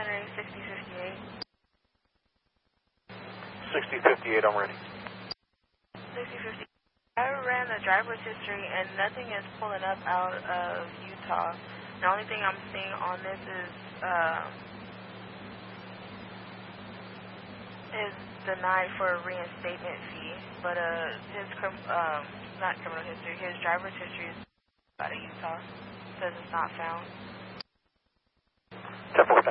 Henry, 6058. 6058, I'm ready. 6058. I ran the driver's history and nothing is pulling up out of Utah. The only thing I'm seeing on this is denied for a reinstatement fee, but his not criminal history, his driver's history is out of Utah. Says it's not found. 10-4,